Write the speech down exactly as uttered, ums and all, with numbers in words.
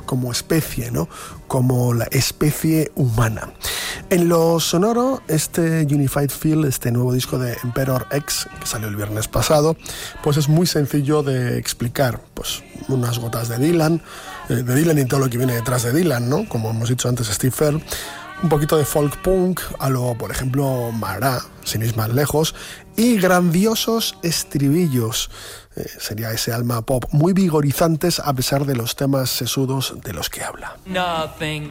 como especie, ¿no? Como la especie humana. En lo sonoro, este Unified Feel, este nuevo disco de Emperor X, que salió el viernes pasado, pues es muy sencillo de explicar. Pues unas gotas de Dylan, eh, de Dylan y todo lo que viene detrás de Dylan, ¿no? Como hemos dicho antes, Steve Fair. Un poquito de folk punk, a lo, por ejemplo, Mará, sin ir más lejos, y grandiosos estribillos. Eh, sería ese alma pop muy vigorizantes a pesar de los temas sesudos de los que habla. Nothing.